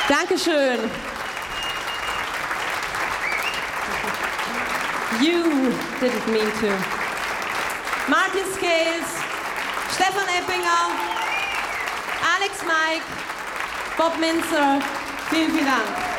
Dankeschön. You didn't mean to. Martin Scales, Stefan Eppinger, Alex Mike, Bob Minzer, vielen, vielen Dank.